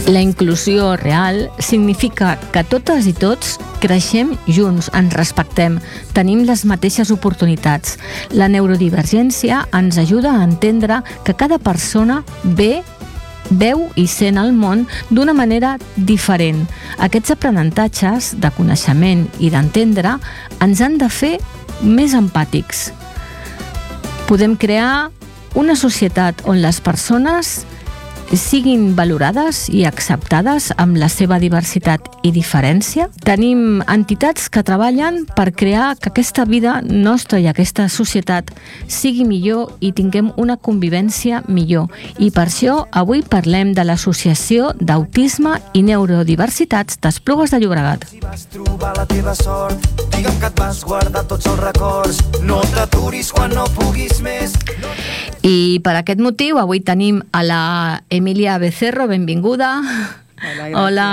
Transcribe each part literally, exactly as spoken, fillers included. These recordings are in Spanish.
La inclusió real significa que totes i tots creixem junts, ens respectem, tenim les mateixes oportunitats. La neurodivergència ens ajuda a entendre que cada persona ve, veu i sent el món d'una manera diferent. Aquests aprenentatges de coneixement i d'entendre ens han de fer més empàtics. Podem crear una societat on les persones siguin valorades i acceptades amb la seva diversitat i diferència. Tenim entitats que treballen per crear que aquesta vida nostra i aquesta societat sigui millor i tinguem una convivència millor. I per això avui parlem de l'Associació d'Autisme i Neurodiversitats d'Esplugues de Llobregat. Si vas trobar la teva sort, digue'm que et vas guardar tots els records, no t'aturis quan no puguis més. I per aquest motiu avui tenim a la Emília Becerro, benvinguda. Hola, gràcies. Hola.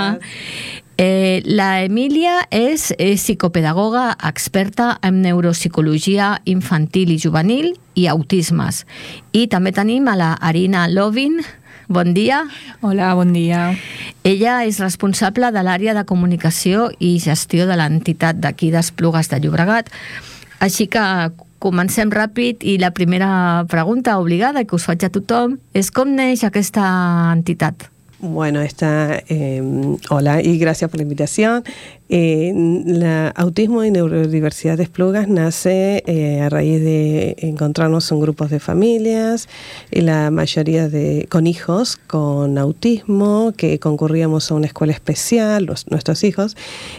Eh, la Emília és, és psicopedagoga experta en neuropsicologia infantil i juvenil i autismes. I també tenim a la Arina Lovin. Bon dia. Hola, bon dia. Ella és responsable de l'àrea de comunicació i gestió de l'entitat d'aquí d'Esplugues de Llobregat. Així que comencem ràpid i la primera pregunta obligada que us faig a tothom és com neix aquesta entitat? Bueno, esta, eh, hola y gracias por la invitación. Eh, la Autismo y Neurodiversidad de Esplugas nace eh, a raíz de encontrarnos en grupos de familias, y la mayoría de con hijos con autismo, que concurríamos a una escuela especial, los, nuestros hijos,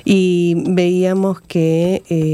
y veíamos que eh,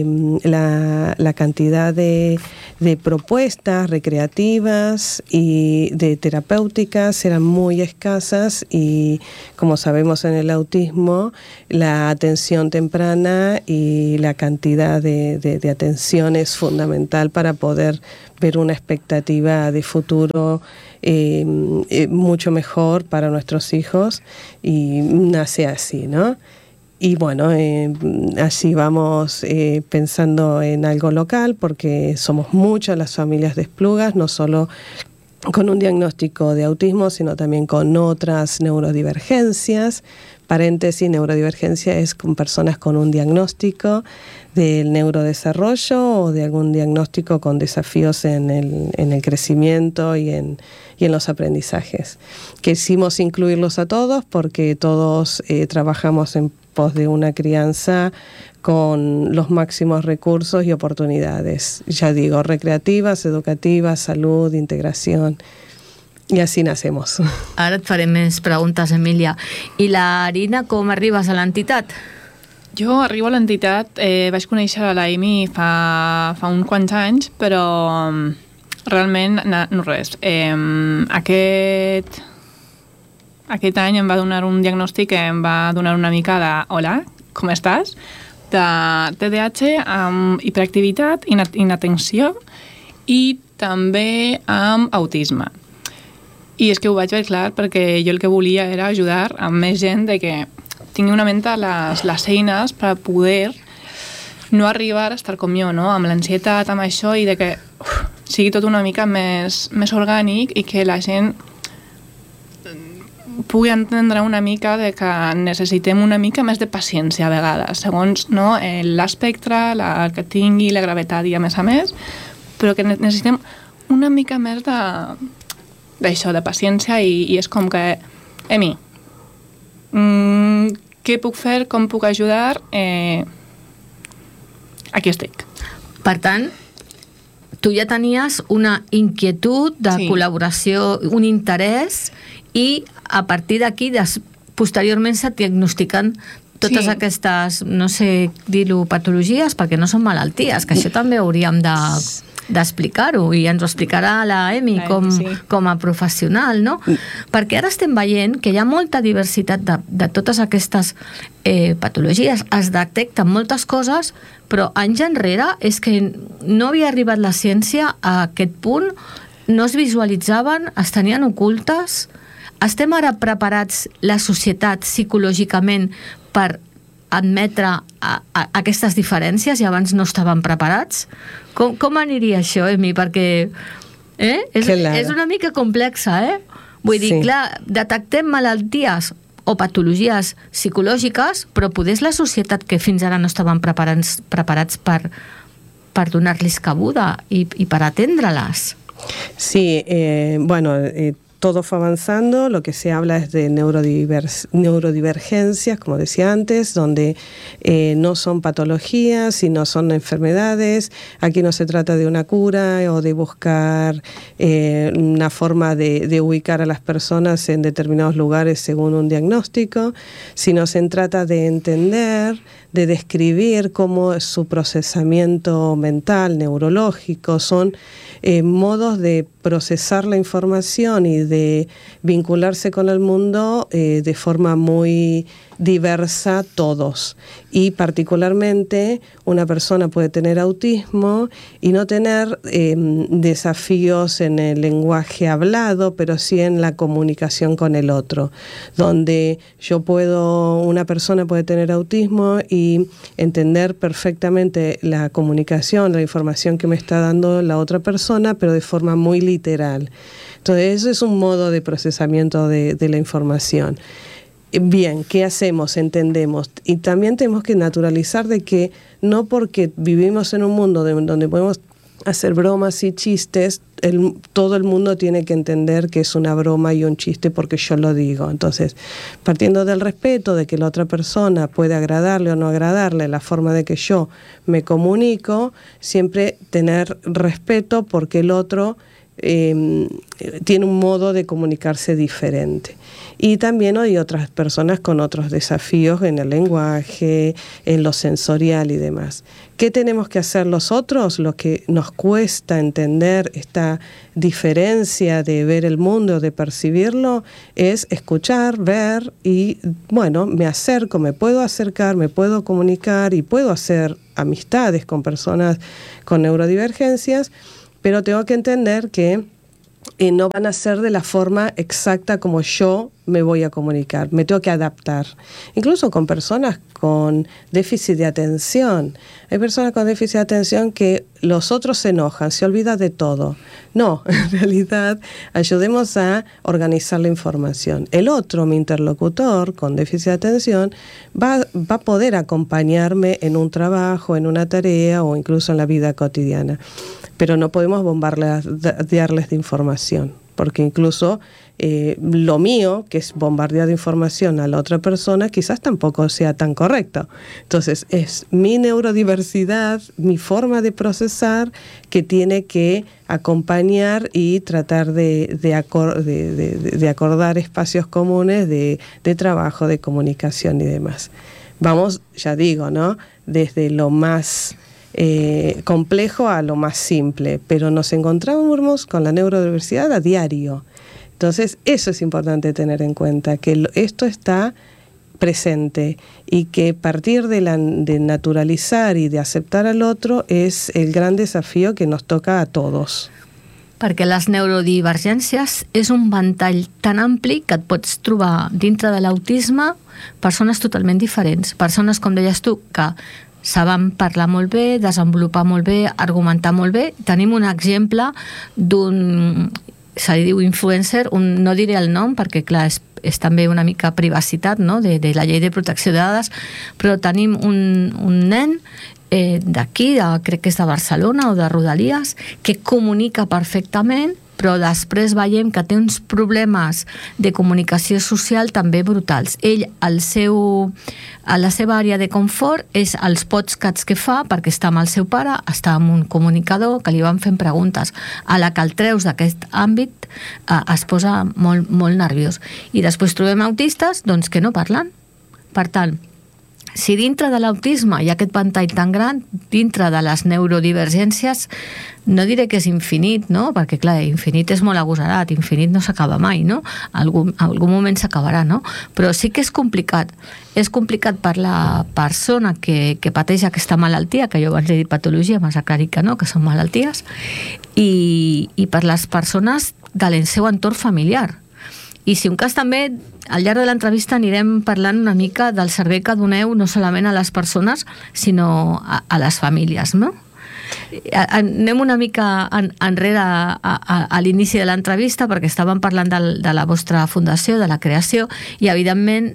la, la cantidad de, de propuestas recreativas y de terapéuticas eran muy escasas, y como sabemos en el autismo, la atención temprana y la cantidad de, de, de atención es fundamental para poder ver una expectativa de futuro eh, eh, mucho mejor para nuestros hijos, y nace así, ¿no? Y bueno, eh, así vamos eh, pensando en algo local, porque somos muchas las familias de Esplugas, no solo con un diagnóstico de autismo, sino también con otras neurodivergencias. Paréntesis, neurodivergencia es con personas con un diagnóstico del neurodesarrollo o de algún diagnóstico con desafíos en el, en el crecimiento y en, y en los aprendizajes. Quisimos incluirlos a todos porque todos eh, trabajamos en pos de una crianza con los máximos recursos y oportunidades, ya digo, recreativas, educativas, salud, integración. I així nacemos. Ara et faré més preguntes, Emília. I la Arina, com arribes a l'entitat? Jo arribo a l'entitat, eh, vaig conèixer la Amy fa, fa uns quants anys, però realment na, no res. Eh, aquest, aquest any em va donar un diagnòstic que em va donar una mica de hola, com estàs? De T D A H amb hiperactivitat, inatenció i també amb autisme. I és que ho vaig veure clar perquè jo el que volia era ajudar a més gent de que tingui una ment les, les eines per poder no arribar a estar com jo, no? Amb l'ansietat, amb això, i de que uf, sigui tot una mica més, més orgànic i que la gent pugui entendre una mica de que necessitem una mica més de paciència a vegades, segons no, l'espectre, la que tingui, la gravetat i a més a més, però que necessitem una mica més de d'això, de paciència, i, i és com que Emi, mm, què puc fer, com puc ajudar, eh, aquí estic. Per tant, tu ja tenies una inquietud de sí. col·laboració, un interès, i a partir d'aquí des, posteriorment se diagnostiquen totes sí. aquestes, no sé dir-ho, patologies, perquè no són malalties, que això també hauríem de d'explicar-ho, i ens ho explicarà la Emi com, sí. com a professional, no? Perquè ara estem veient que hi ha molta diversitat de, de totes aquestes eh, patologies, es detecten moltes coses, però anys enrere és que no havia arribat la ciència a aquest punt, no es visualitzaven, es tenien ocultes. Estem ara preparats, la societat, psicològicament, per admetre a, a aquestes diferències, i abans no estaven preparats? Com, com aniria això, Emi? Perquè eh? és, és una mica complexa, eh? Vull dir, sí. clar, detectem malalties o patologies psicològiques, però poder és la societat que fins ara no estaven preparats, preparats per, per donar-los cabuda i, i per atendre-les. Sí, eh, bueno, eh, todo fue avanzando, lo que se habla es de neurodivers- neurodivergencias, como decía antes, donde eh, no son patologías, sino son enfermedades. Aquí no se trata de una cura o de buscar eh, una forma de, de ubicar a las personas en determinados lugares según un diagnóstico, sino se trata de entender, de describir cómo su procesamiento mental, neurológico, son eh, modos de procesar la información y de vincularse con el mundo eh, de forma muy diversa todos. Y particularmente una persona puede tener autismo y no tener eh, desafíos en el lenguaje hablado, pero sí en la comunicación con el otro, donde yo puedo, una persona puede tener autismo y entender perfectamente la comunicación, la información que me está dando la otra persona, pero de forma muy literal. Entonces, eso es un modo de procesamiento de, de la información. Bien, ¿qué hacemos? Entendemos. Y también tenemos que naturalizar de que no porque vivimos en un mundo de, donde podemos hacer bromas y chistes, el, todo el mundo tiene que entender que es una broma y un chiste porque yo lo digo. Entonces, partiendo del respeto de que la otra persona puede agradarle o no agradarle la forma de que yo me comunico, siempre tener respeto porque el otro eh, tiene un modo de comunicarse diferente. Y también hay otras personas con otros desafíos en el lenguaje, en lo sensorial y demás. ¿Qué tenemos que hacer los otros? Lo que nos cuesta entender esta diferencia de ver el mundo, de percibirlo, es escuchar, ver y, bueno, me acerco, me puedo acercar, me puedo comunicar y puedo hacer amistades con personas con neurodivergencias, pero tengo que entender que y no van a ser de la forma exacta como yo me voy a comunicar. Me tengo que adaptar. Incluso con personas con déficit de atención. Hay personas con déficit de atención que los otros se enojan, se olvidan de todo. No, en realidad ayudemos a organizar la información. El otro, mi interlocutor con déficit de atención, va, va a poder acompañarme en un trabajo, en una tarea o incluso en la vida cotidiana. Pero no podemos bombardearles de información, porque incluso eh, lo mío, que es bombardear de información a la otra persona, quizás tampoco sea tan correcto. Entonces, es mi neurodiversidad, mi forma de procesar, que tiene que acompañar y tratar de, de, acor- de, de, de acordar espacios comunes de, de trabajo, de comunicación y demás. Vamos, ya digo, ¿no? Desde lo más Eh, complejo a lo más simple, pero nos encontramos con la neurodiversidad a diario. Entonces, eso es importante tener en cuenta, que esto está presente y que partir de, la, de naturalizar y de aceptar al otro es el gran desafío que nos toca a todos. Perquè les neurodivergències és un ventall tan ampli que et pots trobar dintre de l'autisme persones totalment diferents. Persones, com deies tu, que saben parlar molt bé, desenvolupar molt bé, argumentar molt bé. Tenim un exemple d'un, se li diu influencer, un, no diré el nom perquè clar, és, és també una mica privacitat, no? de, de la llei de protecció de dades, però tenim un, un nen eh, d'aquí, de, crec que és de Barcelona o de Rodalies, que comunica perfectament, però després veiem que té uns problemes de comunicació social també brutals. Ell, el seu, a la seva àrea de confort és els podcasts que fa perquè està amb el seu pare, està amb un comunicador que li van fent preguntes. A la que el treus d'aquest àmbit eh, es posa molt, molt nerviós. I després trobem autistes doncs, que no parlen. Per tant, si dintre de l'autisme hi ha aquest ventall tan gran, dintre de les neurodivergències, no diré que és infinit, no? Perquè, clar, infinit és molt agosarat, infinit no s'acaba mai, no? Algun, algun moment s'acabarà, no? Però sí que és complicat. És complicat per la persona que, que pateix aquesta malaltia, que jo abans he dit patologia, m'has aclarit que no, que són malalties, i, i per les persones del seu entorn familiar. I si un cas també, al llarg de l'entrevista anirem parlant una mica del servei que doneu no solament a les persones, sinó a, a les famílies, no? Anem una mica en, enrere a, a, a l'inici de l'entrevista perquè estàvem parlant de, de la vostra fundació, de la creació, i evidentment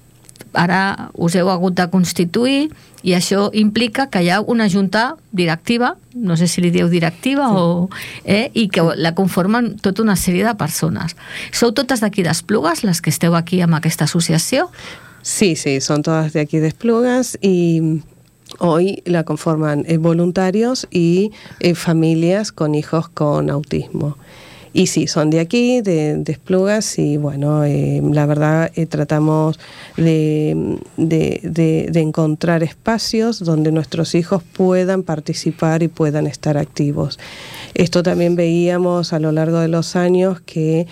ara us heu hagut de constituir i això implica que hi ha una junta directiva, no sé si li dieu directiva sí. o, eh, i que la conformen tota una sèrie de persones. Sou totes d'aquí d'Esplugues, les que esteu aquí amb aquesta associació? Sí, sí, son todas de aquí de Esplugas y hoy la conforman eh, voluntarios y eh, familias con hijos con autismo. Y sí, son de aquí, de, de Esplugas, y bueno, eh, la verdad eh, tratamos de, de, de, de encontrar espacios donde nuestros hijos puedan participar y puedan estar activos. Esto también veíamos a lo largo de los años que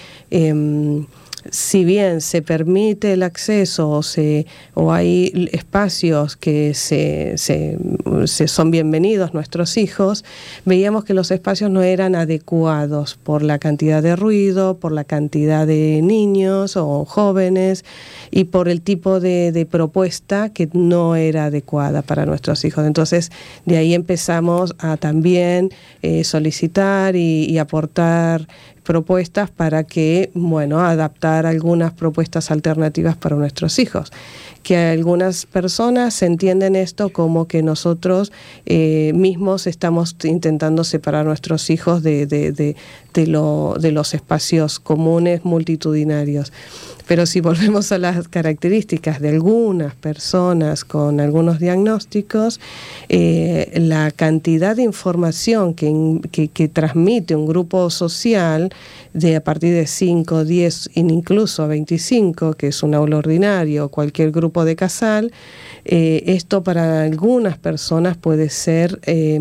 eh, si bien se permite el acceso o, se, o hay espacios que se, se, se son bienvenidos nuestros hijos, veíamos que los espacios no eran adecuados por la cantidad de ruido, por la cantidad de niños o jóvenes y por el tipo de, de propuesta que no era adecuada para nuestros hijos. Entonces, de ahí empezamos a también eh, solicitar y, y aportar propuestas para que, bueno, adaptar algunas propuestas alternativas para nuestros hijos. Que algunas personas entienden esto como que nosotros eh, mismos estamos intentando separar a nuestros hijos de, de, de, de, lo, de los espacios comunes multitudinarios. Pero si volvemos a las características de algunas personas con algunos diagnósticos, eh, la cantidad de información que, que, que transmite un grupo social de a partir de cinco, diez, incluso veinticinco, que es un aula ordinario o cualquier grupo de casal, eh, esto para algunas personas puede ser eh,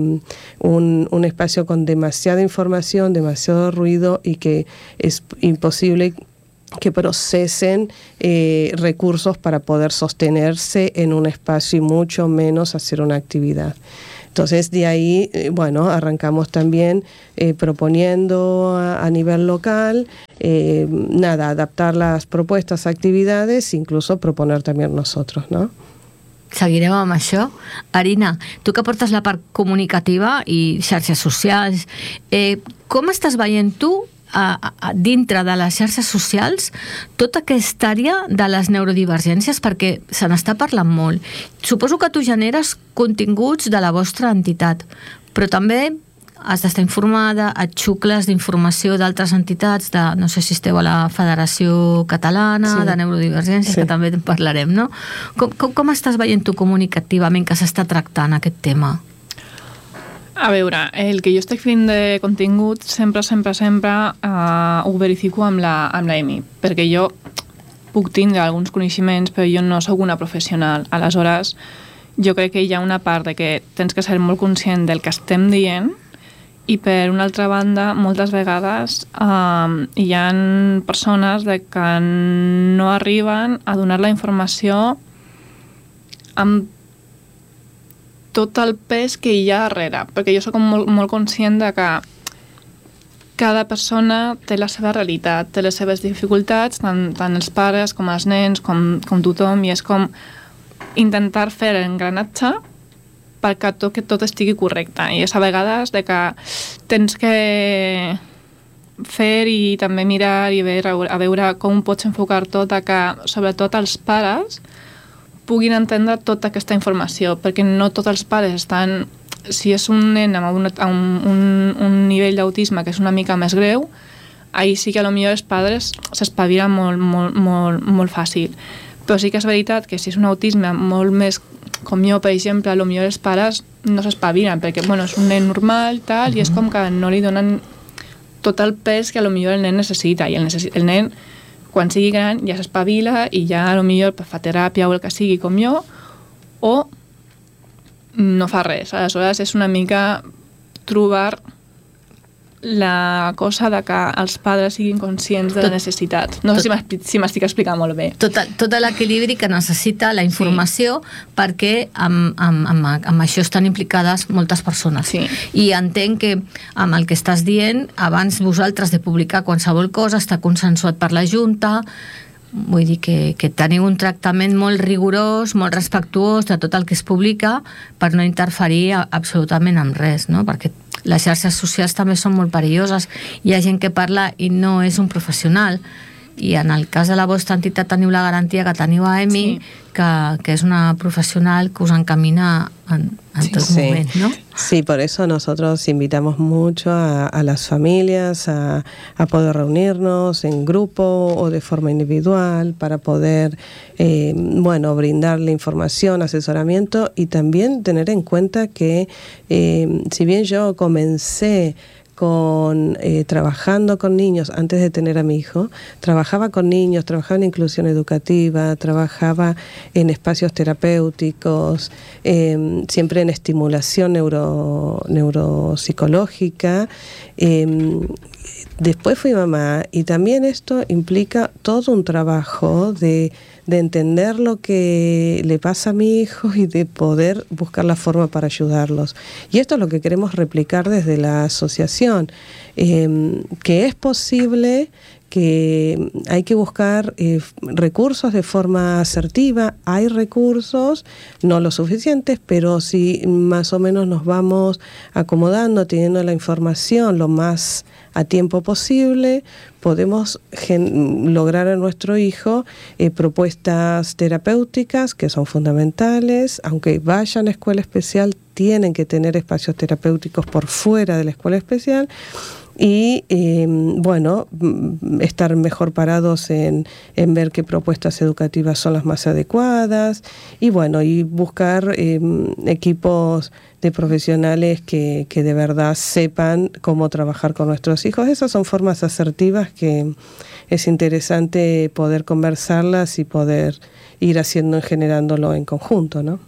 un, un espacio con demasiada información, demasiado ruido y que es imposible que procesen eh, recursos para poder sostenerse en un espacio y mucho menos hacer una actividad. Entonces, de ahí, eh, bueno, arrancamos también eh, proponiendo a, a nivel local, eh, nada, adaptar las propuestas, actividades, incluso proponer también nosotros, ¿no? Seguirem amb això. Arina, tu que portes la part comunicativa i xarxes socials, eh, com estàs veient tu A, a, dintre de les xarxes socials tota aquesta àrea de les neurodivergències, perquè se n'està parlant molt. Suposo que tu generes continguts de la vostra entitat, però també has d'estar informada, et xucles d'informació d'altres entitats, de, no sé si esteu a la Federació Catalana sí. de Neurodivergències, sí. que també en parlarem, no? Com, com, com estàs veient tu comunicativament que s'està tractant aquest tema? A veure, el que jo estic fent de contingut sempre, sempre, sempre uh, ho verifico amb la, amb la E M I, perquè jo puc tindre alguns coneixements, però jo no sóc una professional. Aleshores, jo crec que hi ha una part de que tens que ser molt conscient del que estem dient i, per una altra banda, moltes vegades uh, hi ha persones de que no arriben a donar la informació amb tot el pes que hi ha darrere, perquè jo soc molt, molt conscient de que cada persona té la seva realitat, té les seves dificultats, tant, tant els pares com els nens, com, com tothom, i és com intentar fer l'engranatge perquè tot, que tot estigui correcte. I és a vegades de que tens que fer i també mirar i veure, a veure com pots enfocar tot, a que sobretot els pares puguin entendre tota aquesta informació, perquè no tots els pares estan... Si és un nen amb un, amb un, un nivell d'autisme que és una mica més greu, ahir sí que potser els pares s'espavilen molt, molt, molt, molt fàcil. Però sí que és veritat que si és un autisme molt més com jo, per exemple, potser els pares no s'espavilen, perquè bueno, és un nen normal tal, uh-huh. i és com que no li donen tot el pes que potser el nen necessita, i el, necessi- el nen quan sigui gran ja s'espavila i ja potser fa teràpia o el que sigui com jo, o no fa res. Aleshores és una mica trobar la cosa de que els pares siguin conscients de la necessitat. No sé si, si m'estic explicant molt bé. Tot, tot l'equilibri que necessita la informació sí. perquè amb, amb, amb, amb això estan implicades moltes persones. Sí. I entenc que amb el que estàs dient, abans vosaltres de publicar qualsevol cosa està consensuat per la Junta, Vull dir que, que teniu un tractament molt rigorós, molt respectuós de tot el que es publica per no interferir absolutament amb res, no? Perquè les xarxes socials també són molt perilloses. Hi ha gent que parla i no és un professional, i en el cas de la vostra entitat teniu la garantia que teniu a EMI, sí. que, que es una profesional que us encamina en, en sí, todo sí. momento, ¿no? Sí, por eso nosotros invitamos mucho a, a las familias a, a poder reunirnos en grupo o de forma individual para poder, eh, bueno, brindarle información, asesoramiento y también tener en cuenta que eh, si bien yo comencé con eh, trabajando con niños antes de tener a mi hijo, trabajaba con niños, trabajaba en inclusión educativa, trabajaba en espacios terapéuticos, eh, siempre en estimulación neuro, neuropsicológica. Eh, después fui mamá y también esto implica todo un trabajo de, de entender lo que le pasa a mi hijo y de poder buscar la forma para ayudarlos. Y esto es lo que queremos replicar desde la asociación, eh, que es posible, que hay que buscar eh, recursos de forma asertiva. Hay recursos, no lo suficientes, pero si más o menos nos vamos acomodando, teniendo la información lo más a tiempo posible, podemos gen- lograr a nuestro hijo eh, propuestas terapéuticas que son fundamentales. Aunque vayan a escuela especial, tienen que tener espacios terapéuticos por fuera de la escuela especial. Y, eh, bueno, estar mejor parados en, en ver qué propuestas educativas son las más adecuadas y, bueno, y buscar eh, equipos de profesionales que, que de verdad sepan cómo trabajar con nuestros hijos. Esas son formas asertivas que es interesante poder conversarlas y poder ir haciendo, generándolo en conjunto, ¿no?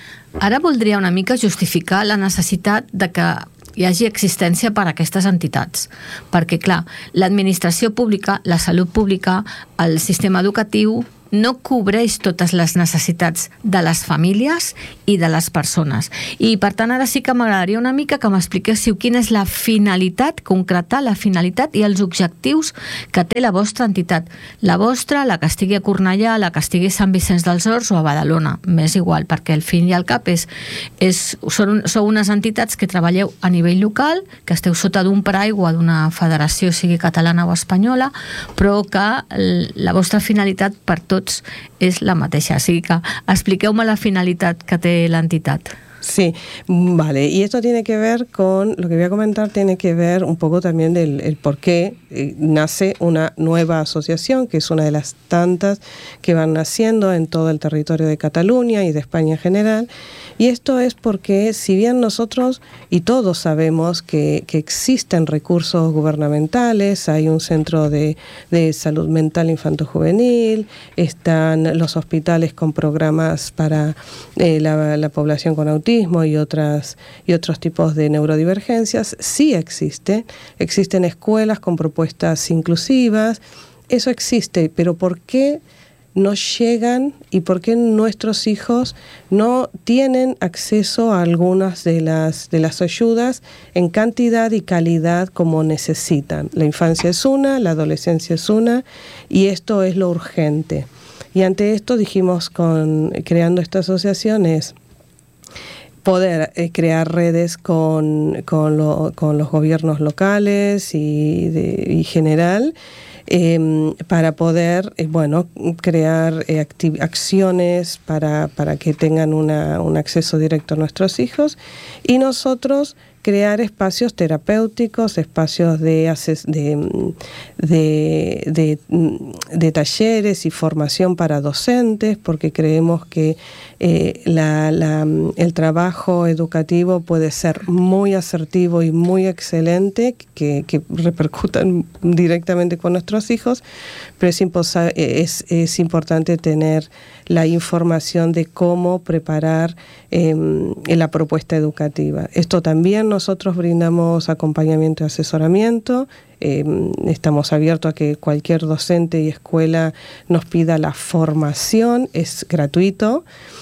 Ara voldria una mica justificar la necessitat de que hi hagi existència per a aquestes entitats. Perquè, clar, l'administració pública, la salut pública, el sistema educatiu no cobreix totes les necessitats de les famílies i de les persones. I, per tant, ara sí que m'agradaria una mica que m'expliquéssiu quina és la finalitat, concretar la finalitat i els objectius que té la vostra entitat. La vostra, la que estigui a Cornellà, la que estigui a Sant Vicenç dels Horts o a Badalona. M'és igual, perquè el fin i al cap és, és, són, sou unes entitats que treballeu a nivell local, que esteu sota d'un paraigua d'una federació, sigui catalana o espanyola, però que la vostra finalitat per tot tots és la mateixa. Así que expliqueu-me la finalitat que té l'entitat. Sí, vale. Y esto tiene que ver con, lo que voy a comentar, tiene que ver un poco también del el por qué eh, nace una nueva asociación, que es una de las tantas que van naciendo en todo el territorio de Cataluña y de España en general. Y esto es porque, si bien nosotros y todos sabemos que, que existen recursos gubernamentales, hay un centro de, de salud mental infanto-juvenil, están los hospitales con programas para eh, la, la población con autismo y otras y otros tipos de neurodivergencias, sí existe, existen escuelas con propuestas inclusivas, eso existe, pero ¿por qué no llegan y por qué nuestros hijos no tienen acceso a algunas de las, de las ayudas en cantidad y calidad como necesitan? La infancia es una, la adolescencia es una, y esto es lo urgente. Y ante esto dijimos, con creando esta asociación, es poder eh, crear redes con, con, lo, con los gobiernos locales y, de, y general, Eh, para poder, eh, bueno, crear eh, acti- acciones para, para que tengan una, un acceso directo a nuestros hijos, y nosotros crear espacios terapéuticos, espacios de, de, de, de, de talleres y formación para docentes, porque creemos que eh, la, la, el trabajo educativo puede ser muy asertivo y muy excelente, que, que repercutan directamente con nuestros hijos, pero es, imposa- es, es importante tener la información de cómo preparar eh, la propuesta educativa. Esto también nosotros brindamos acompañamiento y asesoramiento. Eh, estamos abiertos a que cualquier docente y escuela nos pida la formación, es gratuito.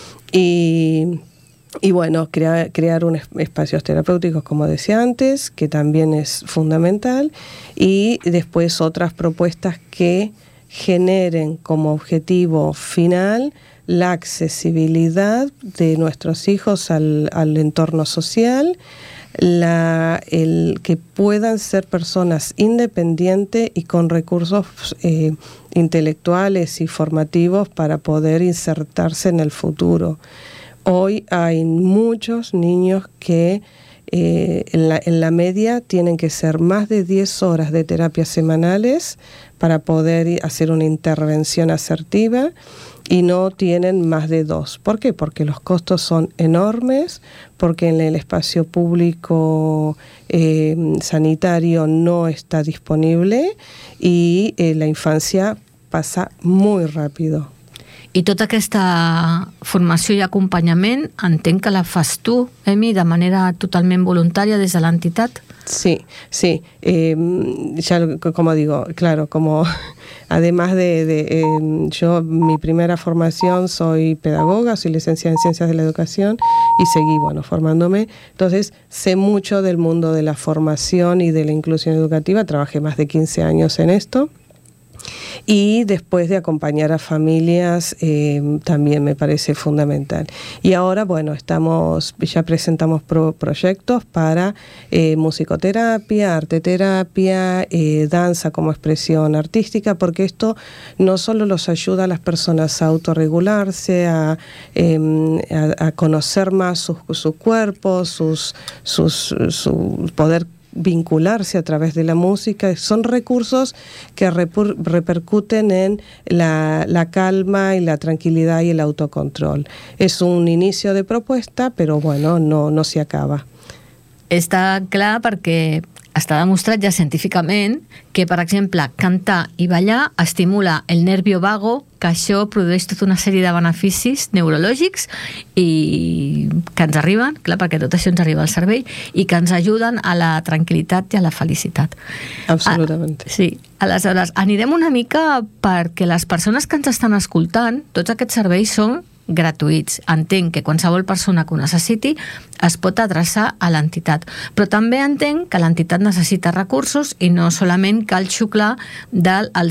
Y, y bueno, crear, crear un espacios terapéuticos, como decía antes, que también es fundamental. Y después otras propuestas que generen como objetivo final la accesibilidad de nuestros hijos al, al entorno social, la, el que puedan ser personas independientes y con recursos eh, intelectuales y formativos para poder insertarse en el futuro. Hoy hay muchos niños que eh, en, la, en la media tienen que ser más de diez horas de terapias semanales para poder hacer una intervención asertiva, y no tienen más de dos. ¿Por qué? Porque los costos son enormes, porque en el espacio público eh, sanitario no está disponible y eh, la infancia passa muy ràpido. I tota aquesta formació i acompanyament entenc que la fas tu, Emi, de manera totalment voluntària des de l'entitat? Sí, sí. Eh, ya como digo, claro, como además de, de eh, yo, mi primera formación, soy pedagoga, soy licenciada en Ciencias de la Educación y seguí, bueno, formándome. Entonces, sé mucho del mundo de la formación y de la inclusión educativa. Trabajé más de quince años en esto. Y después de acompañar a familias eh, también me parece fundamental. Y ahora, bueno, estamos, ya presentamos pro, proyectos para eh, musicoterapia, arteterapia, eh, danza como expresión artística, porque esto no solo los ayuda a las personas a autorregularse, a, eh, a, a conocer más sus, su cuerpo, sus, sus, su poder vincularse a través de la música, son recursos que reper, repercuten en la, la calma y la tranquilidad y el autocontrol. Es un inicio de propuesta, però bueno, no, no s'hi acaba. Està clar perquè està demostrat ja científicament que, per exemple, cantar i ballar estimula el nervio vago, que això produeix tota una sèrie de beneficis neurològics i que ens arriben, clar, perquè tot això ens arriba al cervell, i que ens ajuden a la tranquil·litat i a la felicitat. Absolutament. Ah, sí. Aleshores, anirem una mica perquè les persones que ens estan escoltant, tots aquests serveis són gratuïts. Entenc que qualsevol persona que ho necessiti es pot adreçar a l'entitat, però també entenc que l'entitat necessita recursos i no solament cal xuclar dels